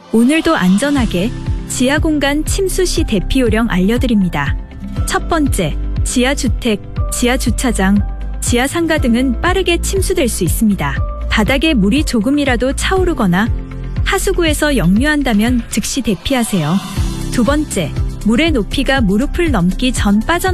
오늘도 안전하게 지하 공간 침수 시 대피 요령 알려드립니다. 첫 번째, 지하주택, 지하주차장, 지하상가 등은 빠르게 침수될 수 있습니다. 바닥에 물이 조금이라도 차오르거나 하수구에서 역류한다면 즉시 대피하세요. 두 번째, 물의 높이가 무릎을 넘기 전 빠져